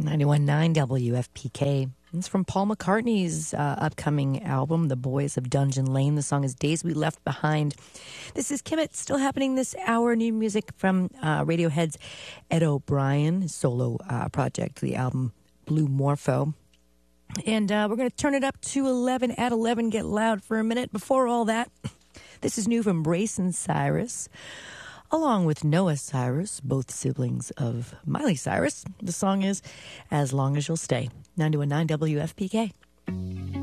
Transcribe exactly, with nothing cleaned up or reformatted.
ninety-one point nine W F P K. It's from Paul McCartney's uh, upcoming album, The Boys of Dungeon Lane. The song is Days We Left Behind. This is Kim. It's still happening this hour. New music from uh, Radiohead's Ed O'Brien, his solo uh, project, the album Blue Morpho. And uh, we're going to turn it up to eleven at eleven. Get loud for a minute. Before all that, this is new from Brace and Cyrus, along with Noah Cyrus, both siblings of Miley Cyrus. The song is As Long As You'll Stay. ninety-one point nine W F P K.